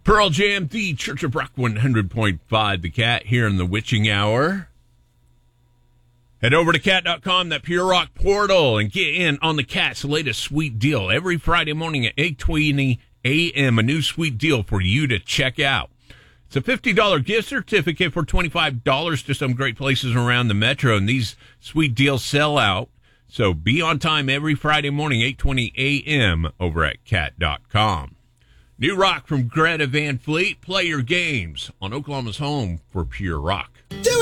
Pearl Jam, the Church of Rock 100.5, The Cat here in the witching hour. Head over to cat.com, that Pure Rock portal, and get in on the Cat's latest sweet deal. Every Friday morning at 8:20 a.m., a new sweet deal for you to check out. It's a $50 gift certificate for $25 to some great places around the metro, and these sweet deals sell out. So be on time every Friday morning, 8:20 a.m. over at cat.com. New rock from Greta Van Fleet. Play your games on Oklahoma's home for Pure Rock. Do